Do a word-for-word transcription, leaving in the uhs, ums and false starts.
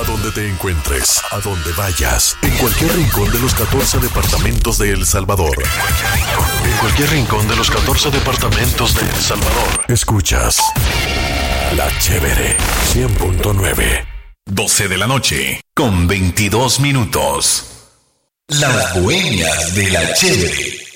A donde te encuentres, a donde vayas, en cualquier rincón de los catorce departamentos de El Salvador. En cualquier rincón de los catorce departamentos de El Salvador. Escuchas La Chévere cien punto nueve. doce de la noche, con veintidós minutos. Las Bohemias de La Chévere.